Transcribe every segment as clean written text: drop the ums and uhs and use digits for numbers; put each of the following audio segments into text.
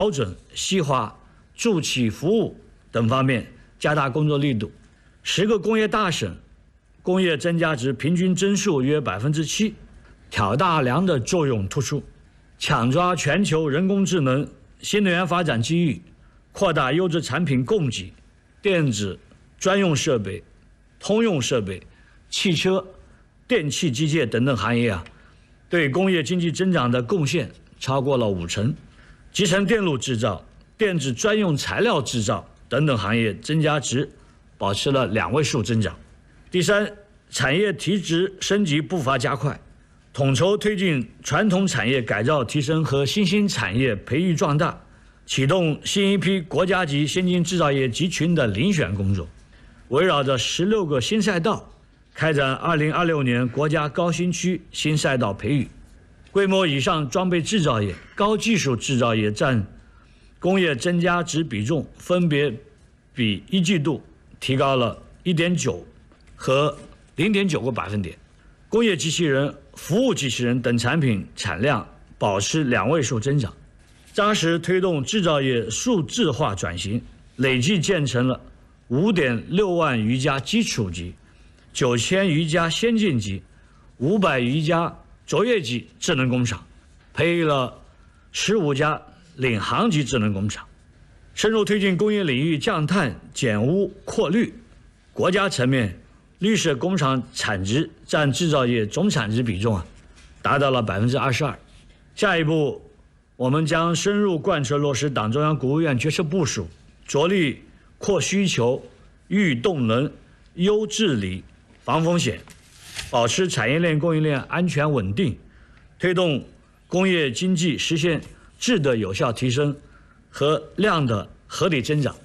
标准、细化、助企服务等方面加大工作力度。10个工业大省工业增加值平均增速约7%，挑大梁的作用突出，抢抓全球人工智能、新能源发展机遇，扩大优质产品供给，电子专用设备、通用设备、汽车、电气机械等等行业对工业经济增长的贡献超过了50%。集成电路制造、电子专用材料制造等等行业增加值保持了2位数增长。第三，产业提质升级步伐加快，统筹推进传统产业改造提升和新兴产业培育壮大，启动新一批国家级先进制造业集群的遴选工作，围绕着16个新赛道开展2026年国家高新区新赛道培育。规模以上装备制造业、高技术制造业占工业增加值比重分别比一季度提高了1.9和0.9个百分点。工业机器人、服务机器人等产品产量保持2位数增长，扎实推动制造业数字化转型，累计建成了5.6万余家基础级、9000余家先进级、500余家卓越级智能工厂，培育了15家领航级智能工厂。深入推进工业领域降碳、减污、扩绿。国家层面，绿色工厂产值占制造业总产值比重达到了22%。下一步，我们将深入贯彻落实党中央、国务院决策部署，着力扩需求、育动能、优治理、防风险，保持产业链供应链安全稳定，推动工业经济实现质的有效提升和量的合理增长。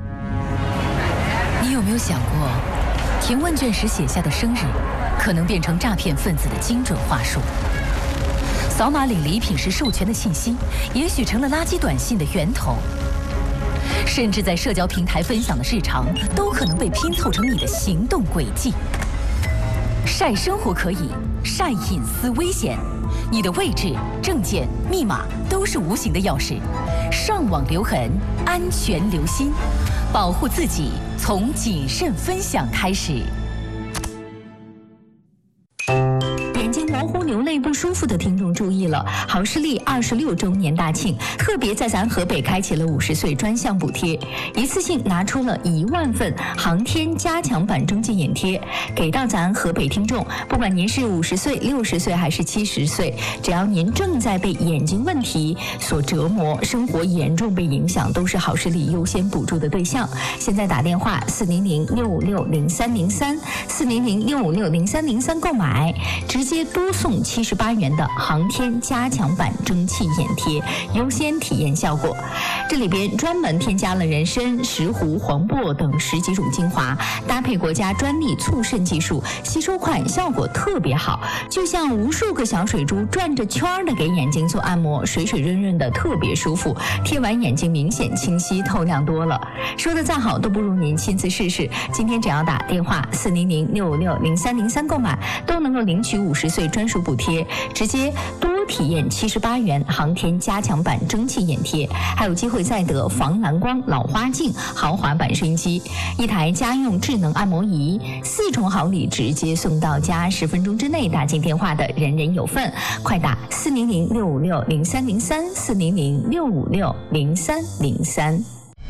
你有没有想过，填问卷时写下的生日，可能变成诈骗分子的精准话术？扫码领礼品时授权的信息，也许成了垃圾短信的源头。甚至在社交平台分享的日常，都可能被拼凑成你的行动轨迹。晒生活可以，晒隐私危险。你的位置、证件、密码都是无形的钥匙，上网留痕，安全留心，保护自己从谨慎分享开始。 模糊流泪不舒服的听众注意了，好视力26周年大庆，特别在咱河北开启了50岁专项补贴，一次性拿出了1万份航天加强版中继眼贴，给到咱河北听众，不管您是50岁、60岁还是70岁，只要您正在被眼睛问题所折磨，生活严重被影响，都是好视力优先补助的对象。现在打电话400-656-0303 400-656-0303购买，直接多送78元的航天加强版蒸汽眼贴，优先体验效果。这里边专门添加了人参、石斛、黄柏等10几种精华，搭配国家专利促渗技术，吸收快，效果特别好，就像无数个小水珠转着圈的给眼睛做按摩，水水润润的，特别舒服。贴完眼睛明显清晰透亮多了。说的再好都不如您亲自试试。今天只要打电话400-656-0303购买，都能够领取50岁专属补贴，直接多体验78元航天加强版蒸汽眼贴，还有机会再得防蓝光老花镜豪华版收音机，一台家用智能按摩仪，4重好礼直接送到家，10分钟之内打进电话的人人有份，快打400-656-0303 400-656-0303。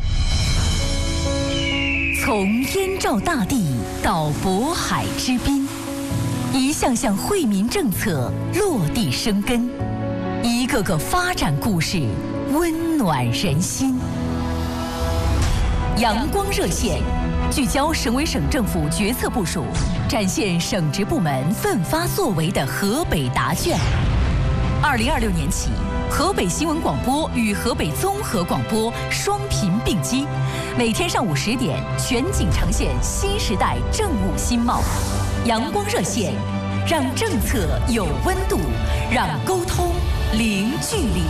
从燕赵大地到渤海之滨，一项项惠民政策落地生根，一个个发展故事温暖人心。阳光热线聚焦省委省政府决策部署，展现省直部门奋发作为的河北答卷。2026年起，河北新闻广播与河北综合广播双频并机，每天上午10点全景呈现新时代政务新貌。阳光热线，让政策有温度，让沟通零距离。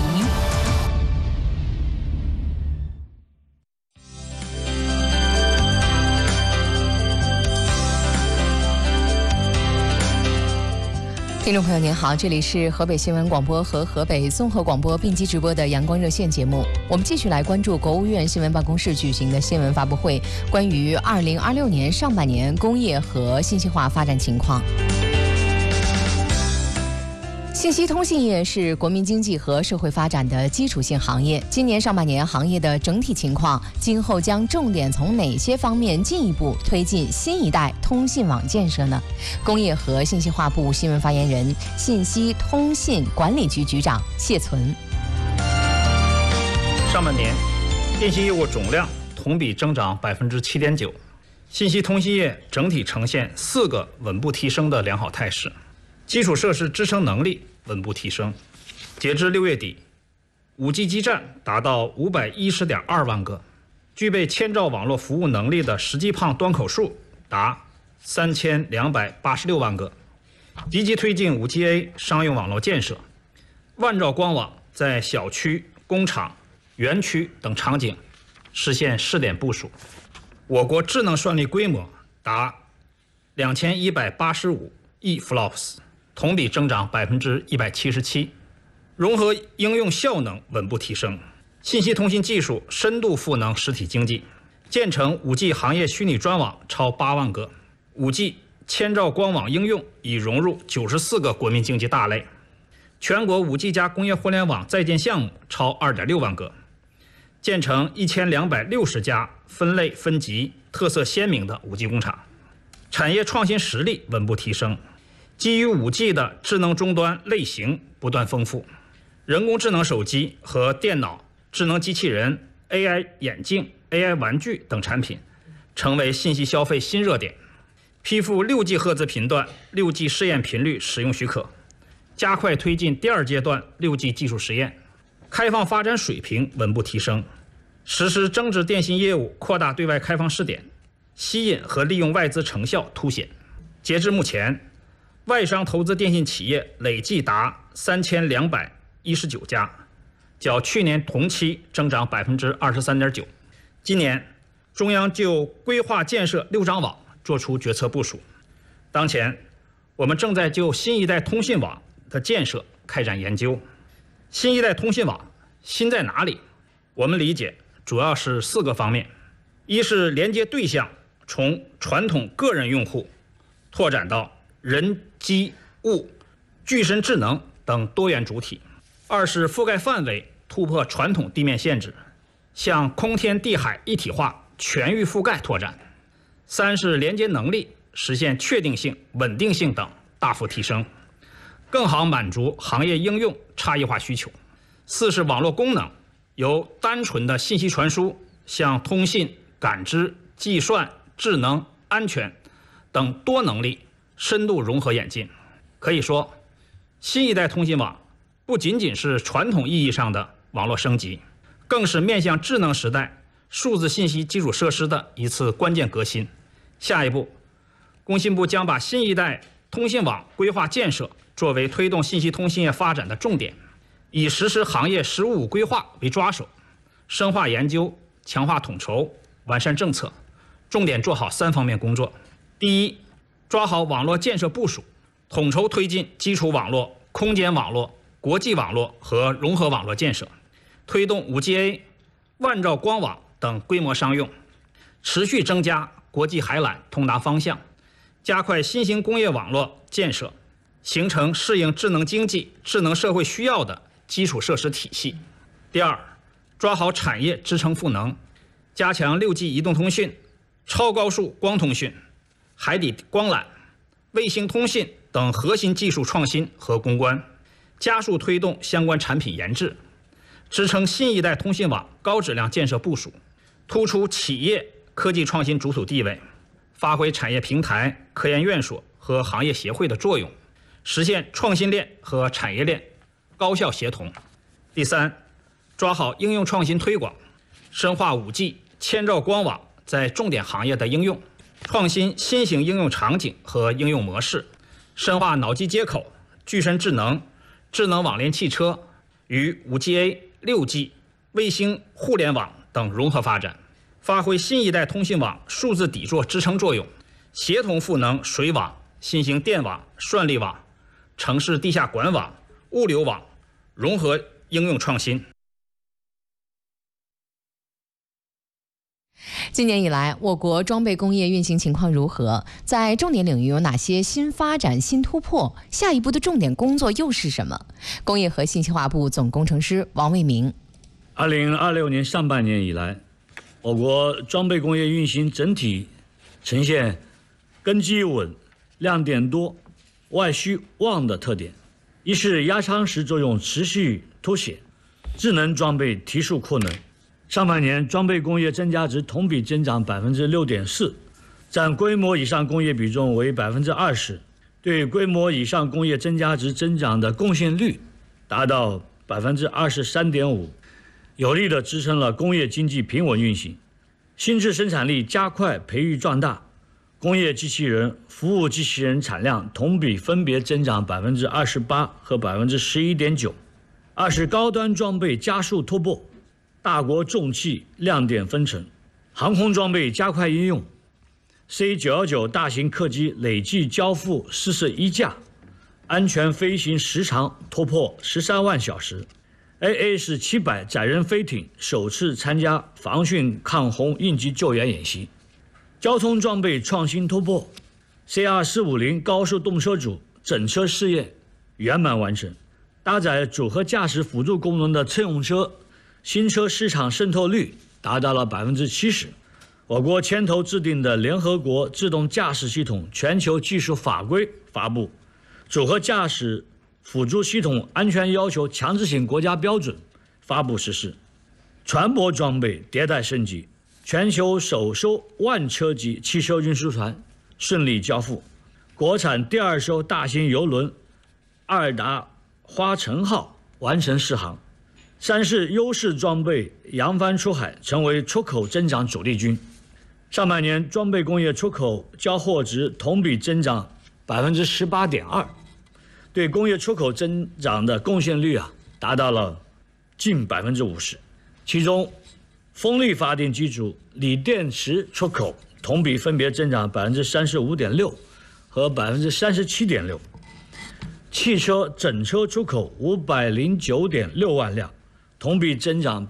听听众朋友您好，这里是河北新闻广播和河北综合广播并机直播的阳光热线节目。我们继续来关注国务院新闻办公室举行的新闻发布会，关于2026年上半年工业和信息化发展情况。信息通信业是国民经济和社会发展的基础性行业。今年上半年行业的整体情况，今后将重点从哪些方面进一步推进新一代通信网建设呢？工业和信息化部新闻发言人、信息通信管理局局长谢存。 上半年，电信业务总量同比增长7.9%，信息通信业整体呈现4个稳步提升的良好态势，基础设施支撑能力稳步提升。截至6月底，5G 基站达到510.2万个，具备千兆网络服务能力的实际胖端口数达3286万个，积极推进 5G-A 商用网络建设，万兆光网在小区、工厂、园区等场景实现试点部署。我国智能算力规模达2185亿 flops， 同比增长177%，融合应用效能稳步提升，信息通信技术深度赋能实体经济，建成 5G 行业虚拟专网超8万个， 5G 千兆光网应用已融入94个国民经济大类，全国 5G 加工业互联网在建项目超2.6万个，建成1260家分类分级、特色鲜明的 5G 工厂，产业创新实力稳步提升，基于 5G 的智能终端类型不断丰富，人工智能手机和电脑、智能机器人、AI 眼镜、AI 玩具等产品成为信息消费新热点，批复6G 赫兹频段、6G 试验频率使用许可，加快推进第2阶段6G 技术实验，开放发展水平稳步提升，实施增值电信业务扩大对外开放试点，吸引和利用外资成效凸显。截至目前，外商投资电信企业累计达3219家，较去年同期增长23.9%。今年，中央就规划建设6张网作出决策部署。当前，我们正在就新一代通信网的建设开展研究。新一代通信网新在哪里？我们理解主要是4个方面：一是连接对象从传统个人用户拓展到人、机、物、具身智能等多元主体；二是覆盖范围突破传统地面限制，向空天地海一体化全域覆盖拓展；三是连接能力实现确定性、稳定性等大幅提升，更好满足行业应用差异化需求；四是网络功能由单纯的信息传输向通信、感知、计算、智能、安全等多能力深度融合演进。可以说，新一代通信网不仅仅是传统意义上的网络升级，更是面向智能时代数字信息基础设施的一次关键革新。下一步，工信部将把新一代通信网规划建设作为推动信息通信业发展的重点，以实施行业“十五五”规划为抓手，深化研究，强化统筹，完善政策，重点做好3方面工作。第一，抓好网络建设部署，统筹推进基础网络、空间网络、国际网络和融合网络建设，推动 5G-A、万兆光网等规模商用，持续增加国际海缆通达方向，加快新型工业网络建设，形成适应智能经济、智能社会需要的基础设施体系。第二，抓好产业支撑赋能，加强6G 移动通讯、超高速光通讯、海底光缆、卫星通信等核心技术创新和攻关，加速推动相关产品研制，支撑新一代通信网高质量建设部署，突出企业科技创新主体地位，发挥产业平台、科研院所和行业协会的作用，实现创新链和产业链高效协同。第三，抓好应用创新推广，深化 5G 千兆光网在重点行业的应用，创新新型应用场景和应用模式，深化脑机接口、具身智能、智能网联汽车与 5G-A、6G、卫星互联网等融合发展，发挥新一代通信网数字底座支撑作用，协同赋能水网、新型电网、算力网、 城市地下管网、物流网融合应用创新。 今年以来，我国装备工业运行情况如何？在重点领域有哪些新发展、新突破？下一步的重点工作又是什么？工业和信息化部总工程师王卫明。 2026年上半年以来，我国装备工业运行整体呈现根基稳、亮点多、外需旺的特点。一是压舱石作用持续凸显，智能装备提速扩能。上半年装备工业增加值同比增长6.4%，占规模以上工业比重为20%，对规模以上工业增加值增长的贡献率达到23.5%，有力地支撑了工业经济平稳运行。新质生产力加快培育壮大，工业机器人、服务机器人产量同比分别增长28%和11.9%。二是高端装备加速突破，大国重器亮点纷呈，航空装备加快应用 ，C919 大型客机累计交付41架，安全飞行时长突破13万小时。AA-700 载人飞艇首次参加防汛抗洪应急救援演习。交通装备创新突破 ，CR450 高速动车组整车试验圆满完成，搭载组合驾驶辅助功能的乘用车新车市场渗透率达到了70%。我国牵头制定的联合国自动驾驶系统全球技术法规发布，组合驾驶辅助系统安全要求强制性国家标准发布实施。船舶装备迭代升级，全球首艘万车级汽车运输船顺利交付，国产第2艘大型邮轮阿尔达花城号完成试航。三是优势装备扬帆出海，成为出口增长主力军。上半年装备工业出口交货值同比增长18.2%，对工业出口增长的贡献率达到了近50%。其中，风力发电机组、锂电池出口同比分别增长35.6%和37.6%。汽车整车出口509.6万辆，同比增长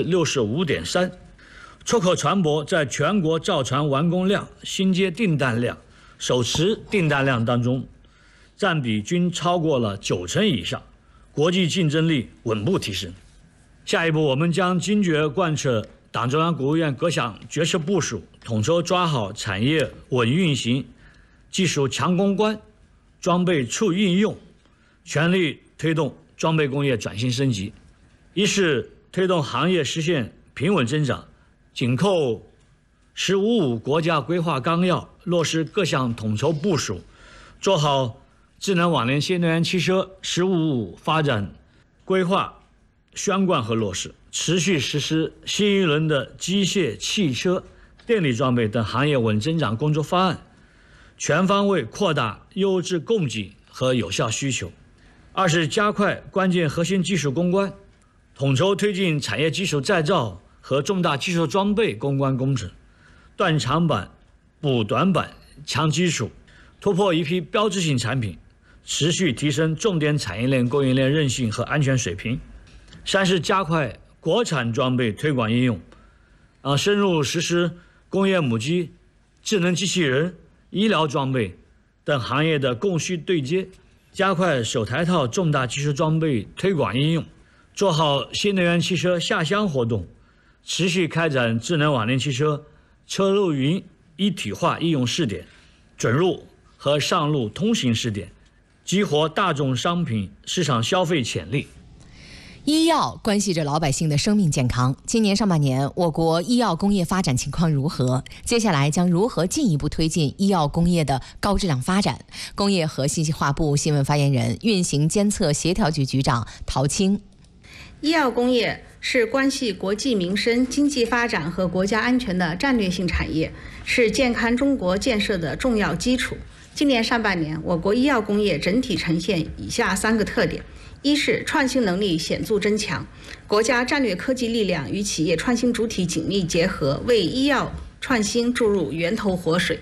65.3%。出口船舶在全国造船完工量、新接订单量、手持订单量当中，占比均超过了90%以上，国际竞争力稳步提升。下一步，我们将坚决贯彻党中央、国务院各项决策部署，统筹抓好产业稳运行、技术强攻关、装备促应用，全力推动装备工业转型升级。一是推动行业实现平稳增长，紧扣“十五五”国家规划纲要，落实各项统筹部署，做好智能网联新能源汽车“十五五”发展规划宣贯和落实，持续实施新一轮的机械、汽车、电力装备等行业稳增长工作方案，全方位扩大优质供给和有效需求。二是加快关键核心技术攻关，统筹推进产业基础再造和重大技术装备攻关工程，断长板、补短板、强基础，突破一批标志性产品，持续提升重点产业链供应链韧性和安全水平。三是加快国产装备推广应用，深入实施工业母机、智能机器人、医疗装备等行业的供需对接，加快首台套重大技术装备推广应用，做好新能源汽车下乡活动，持续开展智能网联汽车车路云一体化应用试点、准入和上路通行试点，激活大众商品市场消费潜力。 医药关系着老百姓的生命健康。今年上半年，我国医药工业发展情况如何？接下来将如何进一步推进医药工业的高质量发展？工业和信息化部新闻发言人、运行监测协调局局长陶青。 医药工业是关系国计民生、经济发展和国家安全的战略性产业，是健康中国建设的重要基础。今年上半年，我国医药工业整体呈现以下3个特点：一是创新能力显著增强，国家战略科技力量与企业创新主体紧密结合，为医药创新注入源头活水。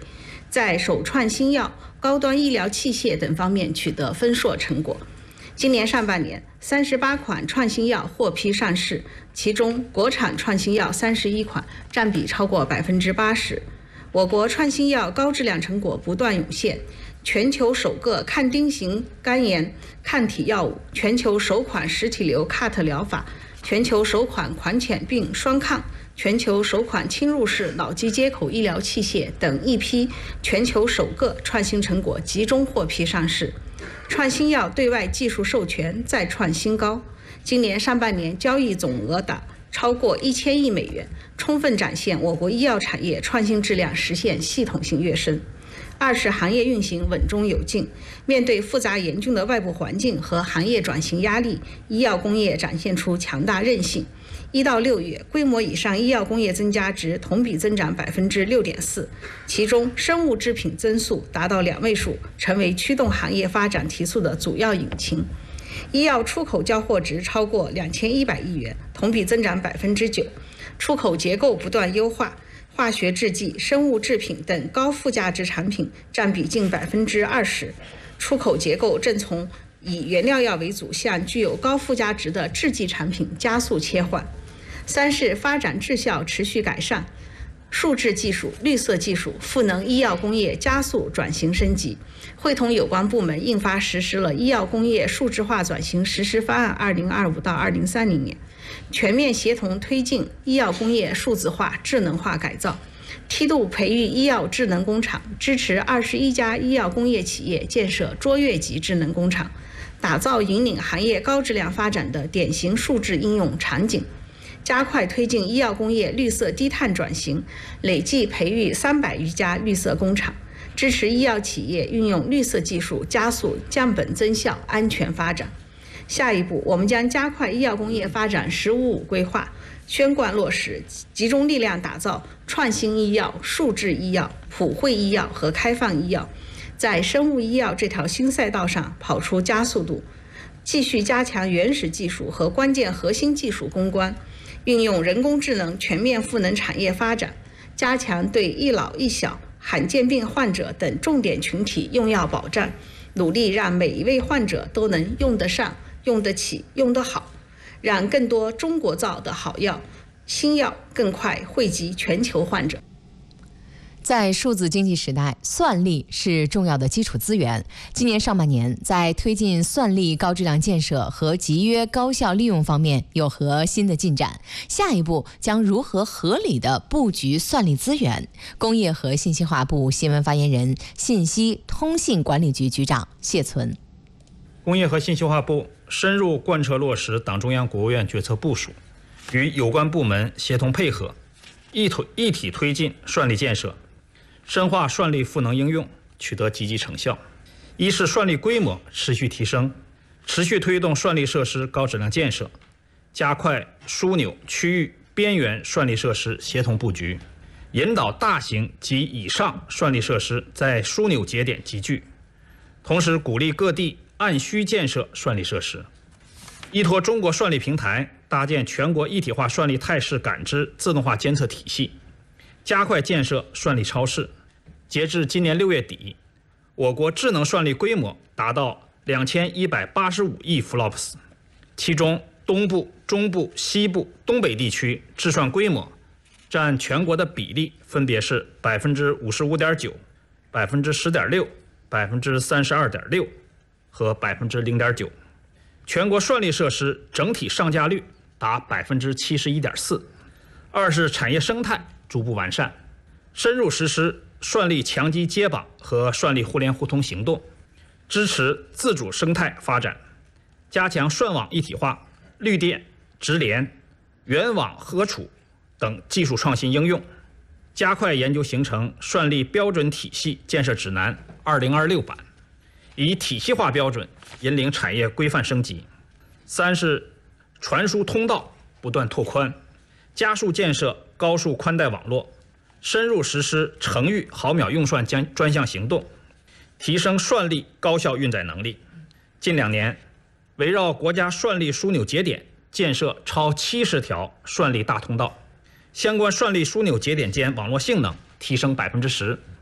在首创新药、高端医疗器械等方面取得丰硕成果。今年上半年，38款创新药获批上市，其中国产创新药31款，占比超过80%。我国创新药高质量成果不断涌现，全球首个抗丁型肝炎抗体药物，全球首款实体瘤 CAR-T 疗法，全球首款狂犬病双抗，全球首款侵入式脑机接口医疗器械等一批全球首个创新成果集中获批上市。创新药对外技术授权再创新高，今年上半年交易总额达超过1000亿美元，充分展现我国医药产业创新质量实现系统性跃升。二是行业运行稳中有进，面对复杂严峻的外部环境和行业转型压力，医药工业展现出强大韧性。1到6月，规模以上医药工业增加值同比增长6.4%，其中生物制品增速达到2位数，成为驱动行业发展提速的主要引擎。医药出口交货值超过2100亿元，同比增长9%，出口结构不断优化，化学制剂、生物制品等高附加值产品占比近20%，出口结构正从以原料药为主向具有高附加值的制剂产品加速切换。三是发展质效持续改善，数字技术、绿色技术、赋能医药工业加速转型升级，会同有关部门印发实施了医药工业数字化转型实施方案2025到2030年，全面协同推进医药工业数字化、智能化改造，梯度培育医药智能工厂，支持21家医药工业企业建设卓越级智能工厂，打造引领行业高质量发展的典型数字应用场景，加快推进医药工业绿色低碳转型，累计培育300余家绿色工厂，支持医药企业运用绿色技术加速降本增效、安全发展。下一步，我们将加快医药工业发展“15+5”规划，宣贯落实，集中力量打造创新医药、数字医药、普惠医药和开放医药，在生物医药这条新赛道上跑出加速度，继续加强原始技术和关键核心技术攻关，运用人工智能全面赋能产业发展，加强对一老一小、罕见病患者等重点群体用药保障，努力让每一位患者都能用得上、用得起、用得好，让更多中国造的好药、新药更快惠及全球患者。 在数字经济时代，算力是重要的基础资源。今年上半年，在推进算力高质量建设和集约高效利用方面有何新的进展？下一步将如何合理的布局算力资源？工业和信息化部新闻发言人、信息通信管理局局长谢存。 工业和信息化部深入贯彻落实党中央、国务院决策部署，与有关部门协同配合，一体推进算力建设，深化算力赋能应用，取得积极成效。一是算力规模持续提升，持续推动算力设施高质量建设，加快枢纽、区域、边缘算力设施协同布局，引导大型及以上算力设施在枢纽节点集聚，同时鼓励各地按需建设算力设施，依托中国算力平台，搭建全国一体化算力态势感知自动化监测体系，加快建设算力超市。截至今年6月底，我国智能算力规模达到2185亿 flops， 其中东部、中部、西部、东北地区智算规模占全国的比例分别是55.9%、10.6%、32.6%和0.9%。全国算力设施整体上架率达71.4%。二是产业生态逐步完善，深入实施算力强基接榜和算力互联互通行动，支持自主生态发展，加强算网一体化、绿电、直联、原网合储等技术创新应用，加快研究形成算力标准体系建设指南2026版，以体系化标准引领产业规范升级。三是传输通道不断拓宽，加速建设高速宽带网络，深入实施程域毫秒用算专项行动，提升算力高效运载能力。近2年，围绕国家算力枢纽节点建设超70条算力大通道，相关算力枢纽节点间网络性能提升10%。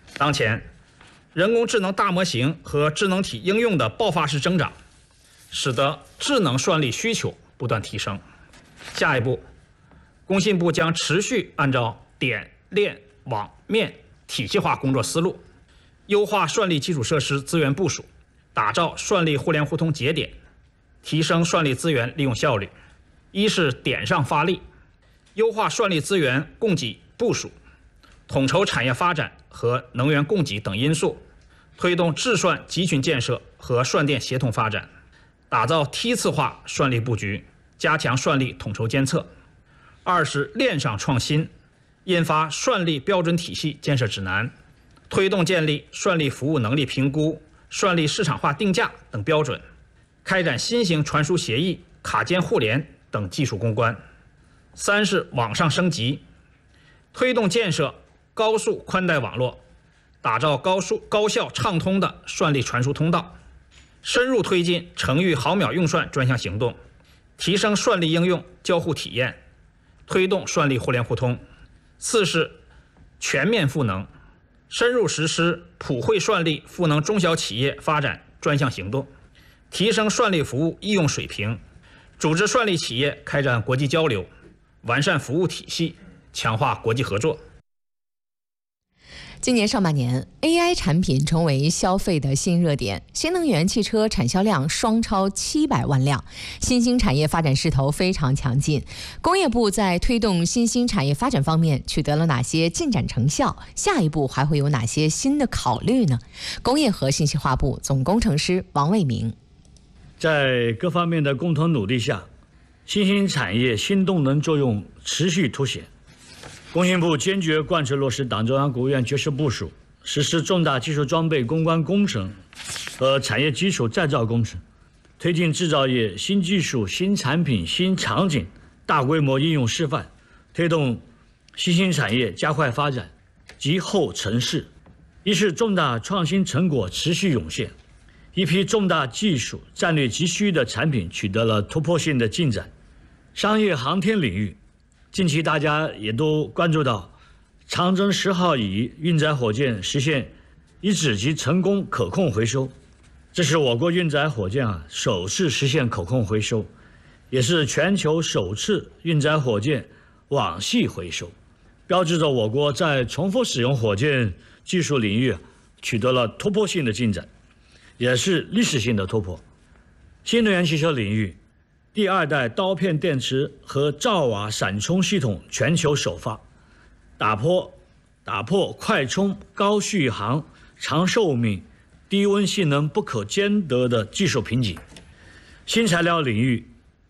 当前，人工智能大模型和智能体应用的爆发式增长，使得智能算力需求不断提升。下一步，工信部将持续按照点、链、网、面体系化工作思路，优化算力基础设施资源部署，打造算力互联互通节点，提升算力资源利用效率。一是点上发力，优化算力资源供给部署，统筹产业发展和能源供给等因素，推动智算集群建设和算电协同发展，打造梯次化算力布局，加强算力统筹监测。二是链上创新，印发算力标准体系建设指南，推动建立算力服务能力评估、算力市场化定价等标准，开展新型传输协议、卡间互联等技术攻关。三是网上升级，推动建设高速宽带网络，打造高效畅通的算力传输通道，深入推进程域毫秒用算专项行动，提升算力应用交互体验，推动算力互联互通。四是全面赋能，深入实施普惠算力赋能中小企业发展专项行动，提升算力服务应用水平，组织算力企业开展国际交流，完善服务体系，强化国际合作。 今年上半年 AI 产品成为消费的新热点，新能源汽车产销量双超700万辆，新兴产业发展势头非常强劲。工业部在推动新兴产业发展方面取得了哪些进展成效？下一步还会有哪些新的考虑呢？工业和信息化部总工程师王卫明。 在各方面的共同努力下，新兴产业新动能作用持续凸显。工信部坚决贯彻落实党中央、国务院决策部署，实施重大技术装备攻关工程和产业基础再造工程，推进制造业新技术、新产品、新场景大规模应用示范，推动新兴产业加快发展，急后成市。一是重大创新成果持续涌现，一批重大技术战略急需的产品取得了突破性的进展。商业航天领域，近期大家也都关注到，长征10号乙运载火箭实现一指级成功可控回收，这是我国运载火箭首次实现可控回收，也是全球首次运载火箭网系回收，标志着我国在重复使用火箭技术领域取得了突破性的进展，也是历史性的突破。新能源汽车领域，第2代刀片电池和兆瓦闪充系统全球首发，打破快充、高续航、长寿命、低温性能不可兼得的技术瓶颈。新材料领域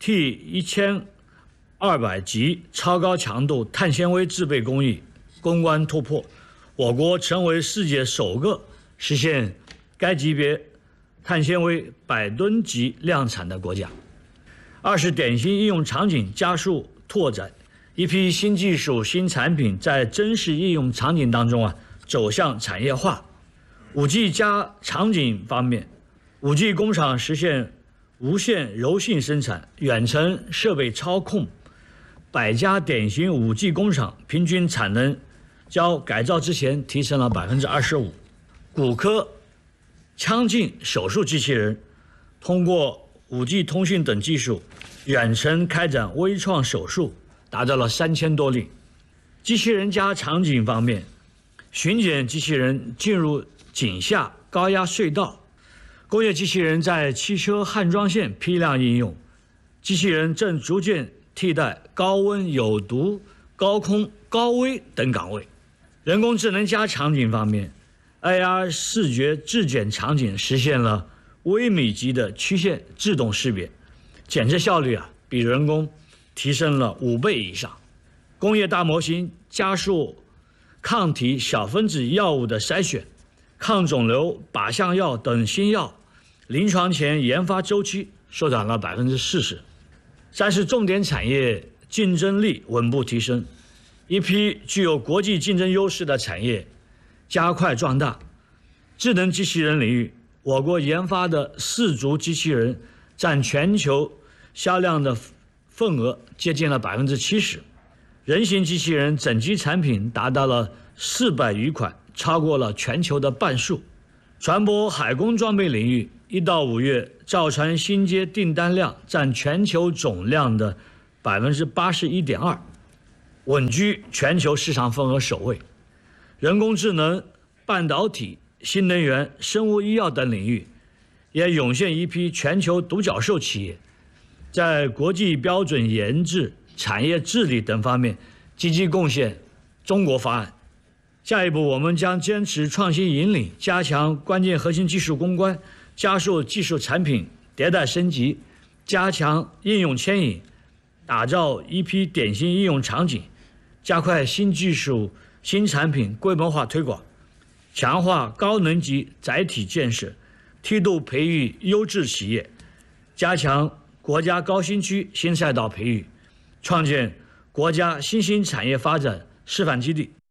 T1200 级超高强度碳纤维制备工艺攻关突破，我国成为世界首个实现该级别碳纤维100吨级量产的国家。二是典型应用场景加速拓展，一批新技术、新产品在真实应用场景当中走向产业化。5G 加场景方面，5G 工厂实现无线柔性生产、远程设备操控，100家典型5G 工厂平均产能较改造之前提升了25%。骨科、腔镜手术机器人通过5G 通讯等技术，远程开展微创手术，达到了3000多例。机器人加场景方面，巡检机器人进入井下高压隧道，工业机器人在汽车焊装线批量应用，机器人正逐渐替代高温、有毒、高空、高危等岗位。人工智能加场景方面， AR 视觉质检场景实现了微米级的曲线自动识别，检测效率比人工提升了5倍以上。工业大模型加速抗体小分子药物的筛选，抗肿瘤、靶向药等新药临床前研发周期缩短了40%。三是重点产业竞争力稳步提升，一批具有国际竞争优势的产业加快壮大。智能机器人领域，我国研发的4足机器人占全球销量的份额接近了70%，人形机器人整机产品达到了400余款， 超过了全球的半数。船舶海工装备领域1到5月造船新接订单量占全球总量的81.2%，稳居全球市场份额首位。人工智能、半导体、新能源、生物医药等领域也涌现一批全球独角兽企业，在国际标准研制、产业治理等方面积极贡献中国方案。下一步，我们将坚持创新引领，加强关键核心技术攻关，加速技术产品迭代升级，加强应用牵引，打造一批典型应用场景，加快新技术、新产品规模化推广，强化高能级载体建设，梯度培育优质企业，加强国家高新区新赛道培育，创建国家新兴产业发展示范基地。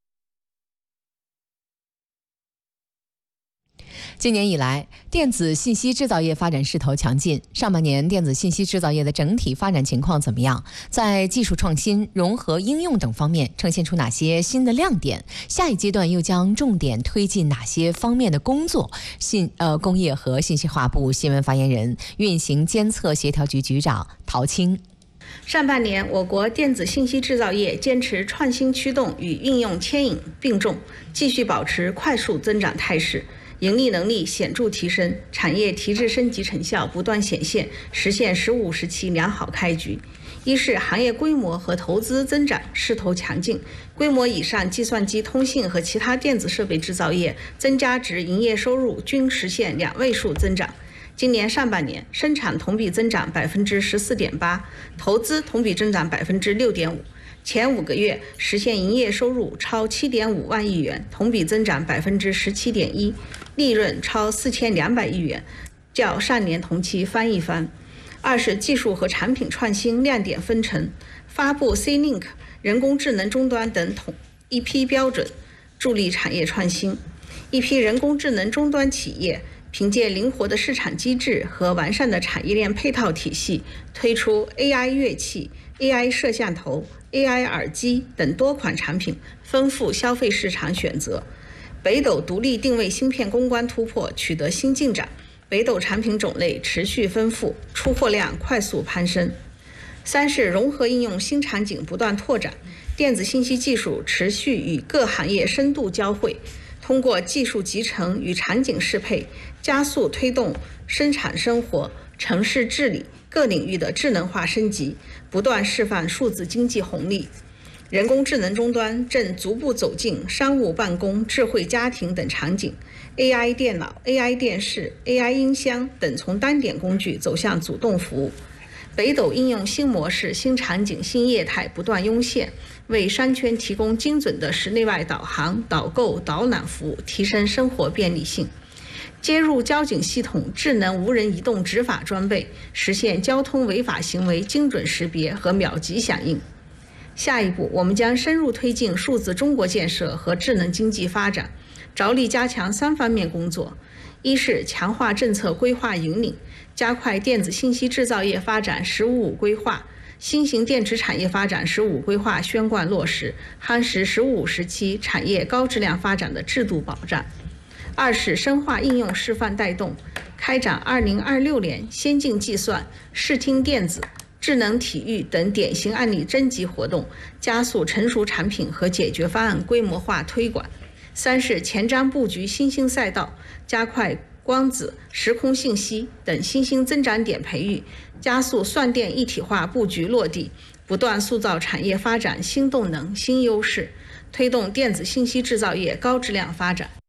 今年以来，电子信息制造业发展势头强劲。上半年电子信息制造业的整体发展情况怎么样？在技术创新、融合应用等方面呈现出哪些新的亮点？下一阶段又将重点推进哪些方面的工作？工业和信息化部新闻发言人、运行监测协调局局长陶青。 上半年，我国电子信息制造业坚持创新驱动与应用牵引并重，继续保持快速增长态势。盈利能力显著提升，产业提质升级成效不断显现，实现15时期良好开局。一是行业规模和投资增长势头强劲，规模以上计算机、通信和其他电子设备制造业增加值营业收入均实现2位数增长。今年上半年，生产同比增长14.8%，投资同比增长6.5%。前5个月实现营业收入超7.5万亿元，同比增长17.1%，利润超4200亿元，较上年同期翻一番。二是技术和产品创新亮点纷呈，发布 C-Link 人工智能终端等一批标准，助力产业创新。一批人工智能终端企业凭借灵活的市场机制和完善的产业链配套体系，推出 AI 乐器、AI 摄像头、AI 耳机等多款产品，丰富消费市场选择。北斗独立定位芯片攻关突破取得新进展，北斗产品种类持续丰富，出货量快速攀升。三是融合应用新场景不断拓展，电子信息技术持续与各行业深度交汇，通过技术集成与场景适配，加速推动生产生活、城市治理各领域的智能化升级，不断释放数字经济红利。人工智能终端正逐步走进商务办公、智慧家庭等场景， AI 电脑、AI 电视、AI 音箱等从单点工具走向主动服务。北斗应用新模式、新场景、新业态不断涌现，为商圈提供精准的室内外导航、导购、导览服务，提升生活便利性。接入交警系统智能无人移动执法装备，实现交通违法行为精准识别和秒级响应。下一步，我们将深入推进数字中国建设和智能经济发展，着力加强3方面工作。一是强化政策规划引领，加快电子信息制造业发展“15+5”规划，新型电池产业发展“15+5”规划宣贯落实，夯实15时期产业高质量发展的制度保障。二是深化应用示范带动，开展2026年先进计算、视听电子、智能体育等典型案例征集活动，加速成熟产品和解决方案规模化推广。三是前瞻布局新兴赛道，加快光子、时空信息等新兴增长点培育，加速算电一体化布局落地，不断塑造产业发展新动能、新优势，推动电子信息制造业高质量发展。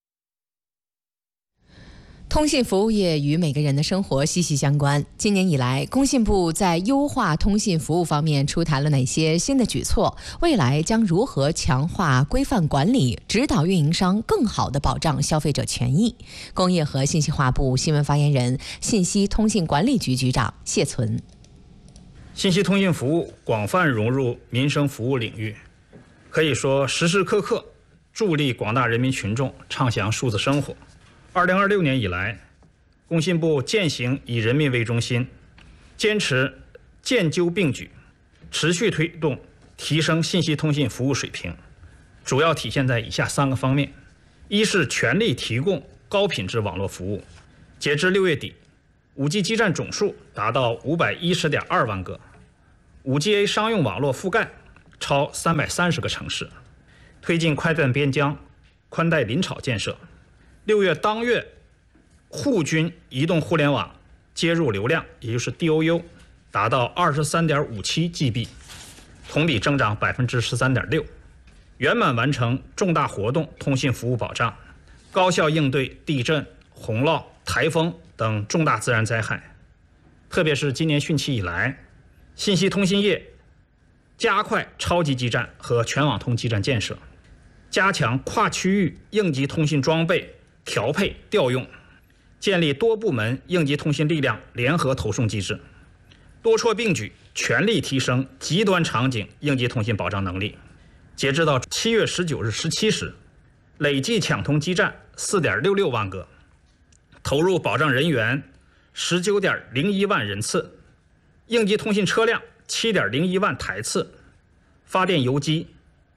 通信服务业与每个人的生活息息相关。今年以来，工信部在优化通信服务方面出台了哪些新的举措？未来将如何强化规范管理，指导运营商更好地保障消费者权益？工业和信息化部新闻发言人、信息通信管理局局长谢存。 信息通信服务广泛融入民生服务领域，可以说时时刻刻助力广大人民群众畅享数字生活。2026年以来，工信部践行以人民为中心，坚持建纠并举，持续推动提升信息通信服务水平， 主要体现在以下3个方面：一是全力提供高品质网络服务，截至6月底，5G 基站总数达到510.2万个，5Ga 商用网络覆盖超330个城市，推进快断边疆、宽带临草建设。6月当月，户均移动互联网接入流量，也就是 DOU， 达到 23.57 GB， 同比增长 13.6%， 圆满完成重大活动通信服务保障，高效应对地震、洪涝、台风等重大自然灾害。特别是今年汛期以来，信息通信业加快超级基站和全网通基站建设，加强跨区域应急通信装备调配调用，建立多部门应急通信力量联合投送机制，多措并举，全力提升极端场景应急通信保障能力。截至到7月19日17时，累计抢通基站 4.66 万个，投入保障人员 19.01 万人次，应急通信车辆 7.01 万台次，发电邮机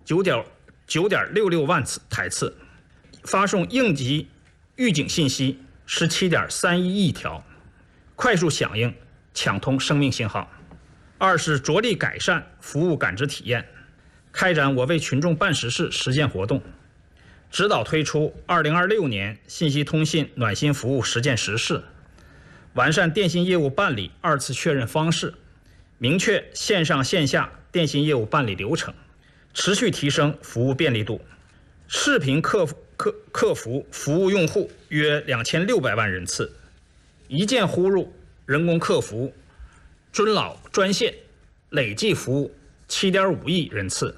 9.66 万台次，发送应急预警信息 17.31亿条，快速响应抢通生命信号。二是着力改善服务感知体验，开展我为群众办实事实践活动，指导推出2026年信息通信暖心服务实践实事，完善电信业务办理2次确认方式，明确线上线下电信业务办理流程，持续提升服务便利度。视频客服服务用户约2600万人次，一键呼入人工客服尊老专线累计服务 7.5 亿人次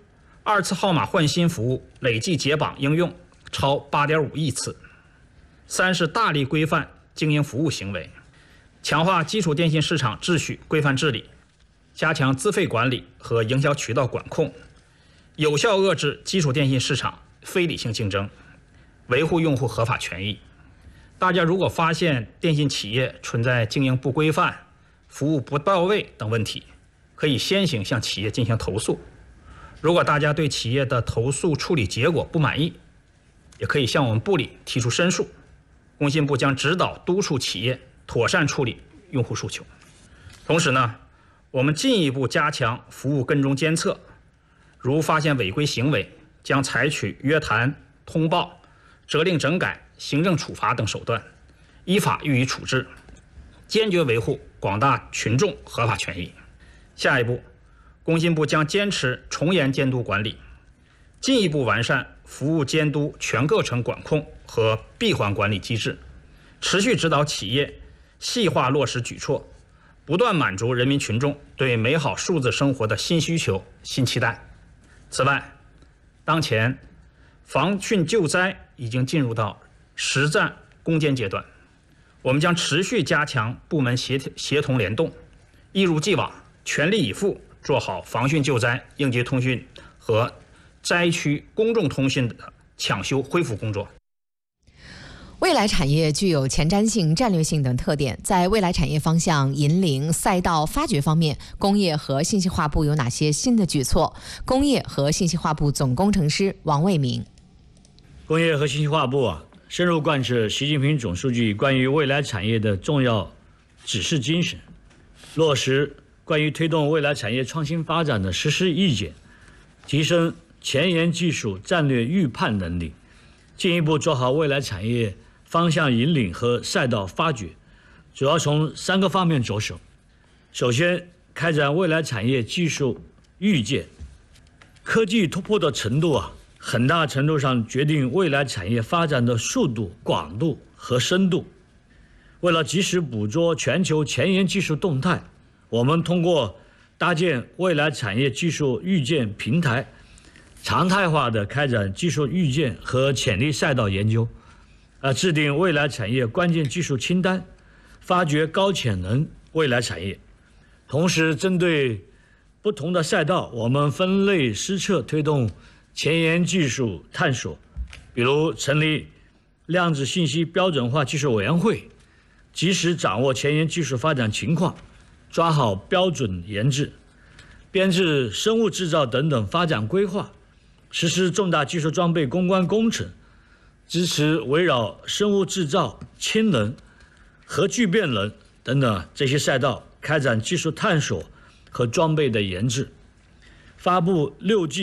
，2次号码换新服务累计解绑应用超 8.5 亿次。三是大力规范经营服务行为，强化基础电信市场秩序规范治理，加强资费管理和营销渠道管控，有效遏制基础电信市场非理性竞争，维护用户合法权益。大家如果发现电信企业存在经营不规范、服务不到位等问题，可以先行向企业进行投诉。如果大家对企业的投诉处理结果不满意，也可以向我们部里提出申诉，工信部将指导督促企业妥善处理用户诉求。同时呢，我们进一步加强服务跟踪监测，如发现违规行为，将采取约谈、通报、责令整改、行政处罚等手段，依法予以处置，坚决维护广大群众合法权益。下一步，工信部将坚持从严监督管理，进一步完善服务监督全过程管控和闭环管理机制，持续指导企业细化落实举措，不断满足人民群众对美好数字生活的新需求、新期待。此外，当前防汛救灾已经进入到实战攻坚阶段，我们将持续加强部门协同联动，一如既往全力以赴做好防汛救灾、应急通讯和灾区公众通信的抢修恢复工作。 未来产业具有前瞻性、战略性等特点，在未来产业方向引领、赛道发掘方面，工业和信息化部有哪些新的举措？工业和信息化部总工程师王卫民。 工业和信息化部深入贯彻习近平总书记关于未来产业的重要指示精神，落实关于推动未来产业创新发展的实施意见，提升前沿技术战略预判能力，进一步做好未来产业方向引领和赛道发掘，主要从3个方面着手。首先，开展未来产业技术预见。科技突破的程度很大程度上决定未来产业发展的速度、广度和深度。为了及时捕捉全球前沿技术动态，我们通过搭建未来产业技术预见平台，常态化的开展技术预见和潜力赛道研究，制定未来产业关键技术清单，发掘高潜能未来产业。同时，针对不同的赛道，我们分类施策推动前沿技术探索，比如成立量子信息标准化技术委员会，及时掌握前沿技术发展情况，抓好标准研制，编制生物制造等等发展规划， 实施重大技术装备攻关工程，支持围绕生物制造、氢能、核聚变能等等这些赛道开展技术探索和装备的研制，发布6G